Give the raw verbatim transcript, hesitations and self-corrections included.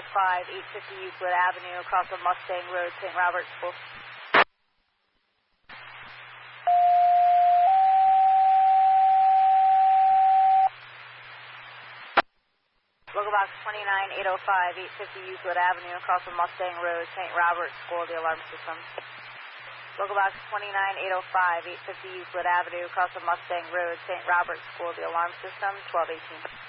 five, eight fifty Euclid Avenue, across of Mustang Road, Saint Robert School. Local box twenty-nine, eight oh five, eight fifty Euclid Avenue, across of Mustang Road, Saint Robert School, the alarm system. Local box twenty-nine, eight oh five, eight fifty Euclid Avenue, across of Mustang Road, Saint Robert School, the alarm system, twelve eighteen.